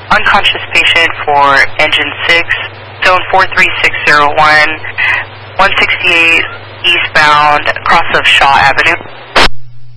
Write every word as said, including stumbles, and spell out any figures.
unconscious patient for engine six, zone four three six zero one, one sixty-eight eastbound, cross of Shaw Avenue.